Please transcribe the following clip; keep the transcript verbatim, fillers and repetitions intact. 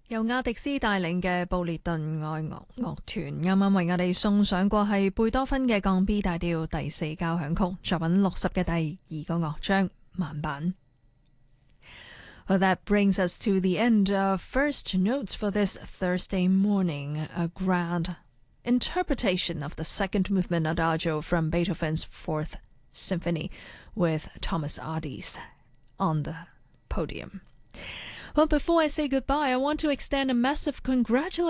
由亞迪斯帶領嘅布列頓愛樂樂團啱啱為我哋送上過係貝多芬嘅降 B 大調第四交響曲作品六十嘅第二個樂章慢板。Well, that brings us to the end of First Notes for this Thursday morning, a grand interpretation of the second movement Adagio from Beethoven's Fourth Symphony with Thomas Adis on the podium. Well, before I say goodbye, I want to extend a massive congratulations